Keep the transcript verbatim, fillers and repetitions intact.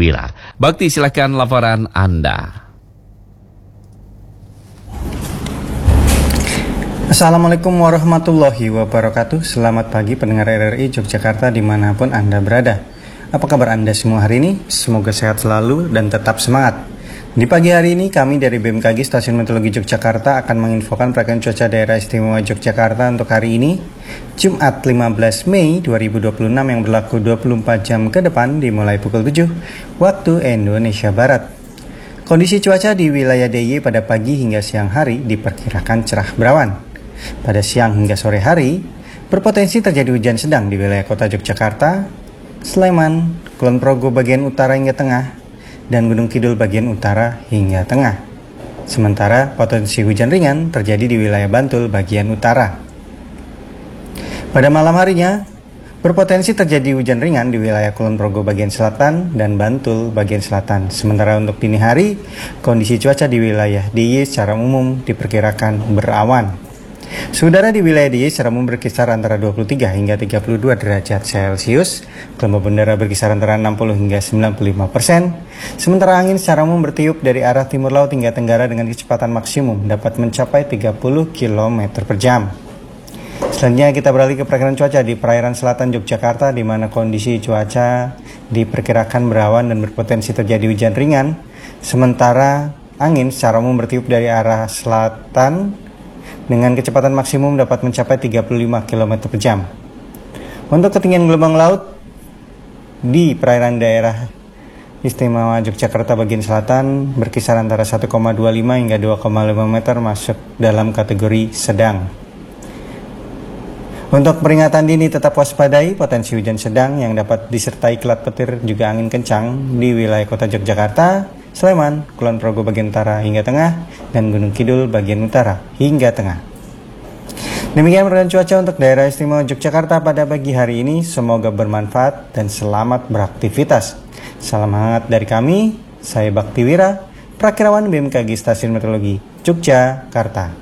Wira. Bakti, silakan laporan Anda. Assalamualaikum warahmatullahi wabarakatuh. Selamat pagi pendengar R R I Yogyakarta dimanapun Anda berada. Apa kabar Anda semua hari ini? Semoga sehat selalu dan tetap semangat. Di pagi hari ini kami dari B M K G Stasiun Meteorologi Yogyakarta akan menginfokan perakiraan cuaca daerah istimewa Yogyakarta untuk hari ini, Jumat lima belas Mei dua ribu dua puluh enam yang berlaku dua puluh empat jam ke depan dimulai pukul tujuh waktu Indonesia Barat. Kondisi cuaca di wilayah D I Y pada pagi hingga siang hari diperkirakan cerah berawan. Pada siang hingga sore hari, berpotensi terjadi hujan sedang di wilayah kota Yogyakarta, Sleman, Kulon Progo bagian utara hingga tengah, dan Gunung Kidul bagian utara hingga tengah. Sementara potensi hujan ringan terjadi di wilayah Bantul bagian utara. Pada malam harinya, berpotensi terjadi hujan ringan di wilayah Kulon Progo bagian selatan dan Bantul bagian selatan. Sementara untuk dini hari, kondisi cuaca di wilayah D I Y secara umum diperkirakan berawan. Saudara, di wilayah D I Y secara umum berkisar antara dua puluh tiga hingga tiga puluh dua derajat Celcius, gelombang udara berkisar antara enam puluh hingga sembilan puluh lima persen, sementara angin secara umum bertiup dari arah timur laut hingga tenggara dengan kecepatan maksimum dapat mencapai tiga puluh kilometer per jam. Selanjutnya kita beralih ke perakiraan cuaca di perairan selatan Yogyakarta, di mana kondisi cuaca diperkirakan berawan dan berpotensi terjadi hujan ringan, sementara angin secara umum bertiup dari arah selatan dengan kecepatan maksimum dapat mencapai tiga puluh lima kilometer per jam. Untuk ketinggian gelombang laut di perairan daerah istimewa Yogyakarta bagian selatan berkisar antara satu koma dua lima hingga dua koma lima meter, masuk dalam kategori sedang. Untuk peringatan dini, tetap waspadai potensi hujan sedang yang dapat disertai kilat petir juga angin kencang di wilayah kota Yogyakarta, Sleman, Kulon Progo bagian utara hingga tengah, dan Gunung Kidul bagian utara hingga tengah. Demikian perakiraan cuaca untuk daerah istimewa Yogyakarta pada pagi hari ini. Semoga bermanfaat dan selamat beraktivitas. Salam hangat dari kami, saya Bakti Wira, Prakirawan B M K G Stasiun Meteorologi Yogyakarta.